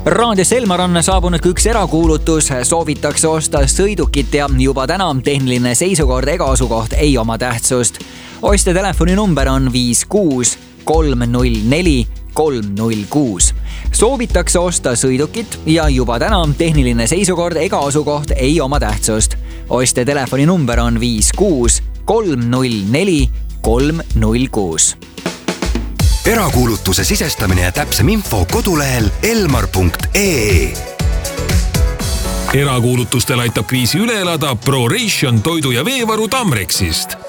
Raadios Elmar on saabunud ka üks erakuulutus. Soovitakse osta sõidukit ja juba täna tehniline seisukord ega asukoht ei oma tähtsust. Ostja telefoninumber on 56 304 306. Soovitakse osta sõidukit ja juba täna tehniline seisukord ega asukoht ei oma tähtsust. Ostja telefoninumber on 56 304 306. Erakuulutuse sisestamine ja täpsem info kodulehel elmar.ee. Erakuulutustel aitab kriisi üle elada ProRation toidu ja veevaru Tamrexist.